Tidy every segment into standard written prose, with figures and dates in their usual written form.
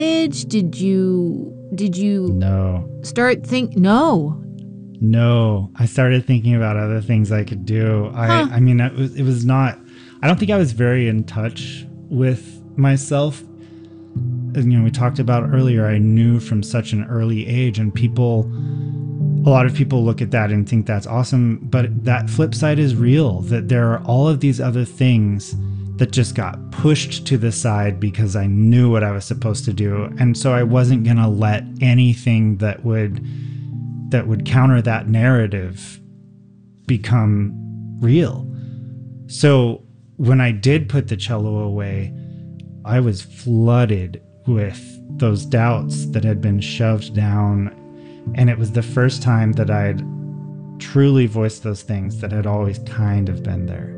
Did you No. no. No, I started thinking about other things I could do. Huh. I mean, it was not, I don't think I was very in touch with myself. And, we talked about earlier, I knew from such an early age, and a lot of people look at that and think that's awesome. But that flip side is real, that there are all of these other things that just got pushed to the side because I knew what I was supposed to do. And so I wasn't going to let anything that would counter that narrative become real. So when I did put the cello away, I was flooded with those doubts that had been shoved down. And it was the first time that I'd truly voiced those things that had always kind of been there.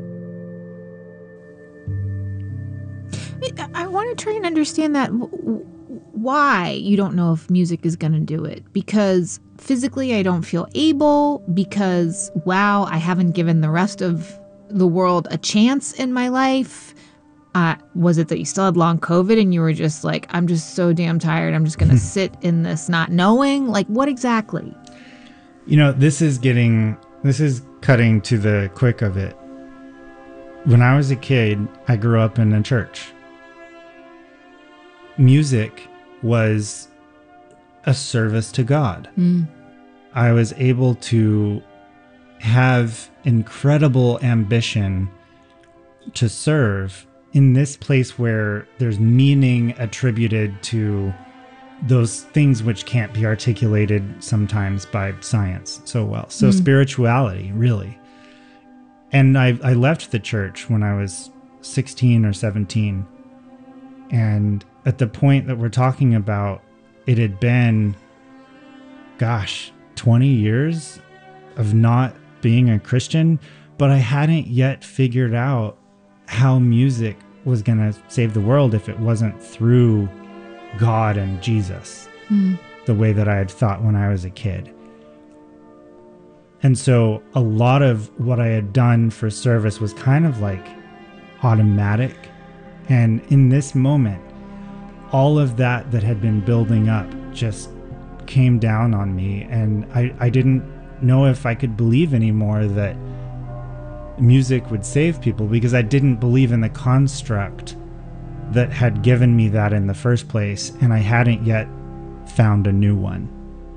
I want to try and understand that. Why you don't know if music is going to do it? Because physically I don't feel able, because, wow, I haven't given the rest of the world a chance in my life. Was it that you still had long COVID and you were just like, I'm just so damn tired, I'm just going to sit in this not knowing? Like, what exactly? This is cutting to the quick of it. When I was a kid, I grew up in a church. Music was a service to God. I was able to have incredible ambition to serve in this place where there's meaning attributed to those things which can't be articulated sometimes by science so well. So spirituality, really. And I left the church when I was 16 or 17. And at the point that we're talking about, it had been, 20 years of not being a Christian, but I hadn't yet figured out how music was going to save the world if it wasn't through God and Jesus, the way that I had thought when I was a kid. And so a lot of what I had done for service was kind of like automatic. And in this moment, all of that had been building up just came down on me. And I didn't know if I could believe anymore that music would save people, because I didn't believe in the construct that had given me that in the first place. And I hadn't yet found a new one.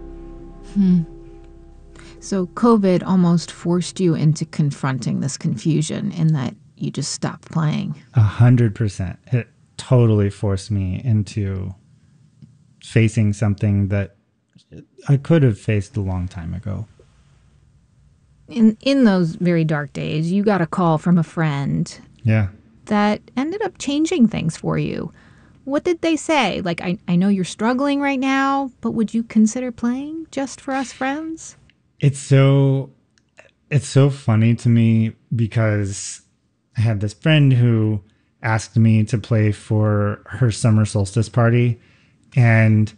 So COVID almost forced you into confronting this confusion in that you just stopped playing. 100%. It totally forced me into facing something that I could have faced a long time ago. In those very dark days, you got a call from a friend. Yeah. That ended up changing things for you. What did they say? Like, I know you're struggling right now, but would you consider playing just for us friends? It's so funny to me, because I had this friend who asked me to play for her summer solstice party. And,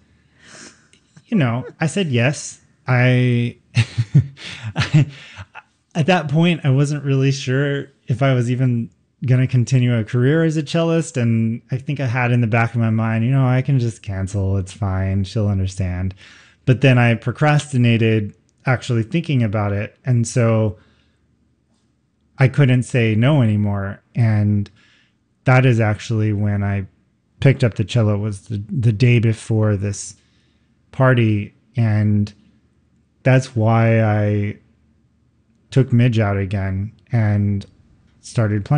I said yes. At that point, I wasn't really sure if I was even going to continue a career as a cellist. And I think I had in the back of my mind, I can just cancel. It's fine. She'll understand. But then I procrastinated actually thinking about it. And so I couldn't say no anymore. And that is actually when I picked up the cello. It was the day before this party. And that's why I took Midge out again and started playing.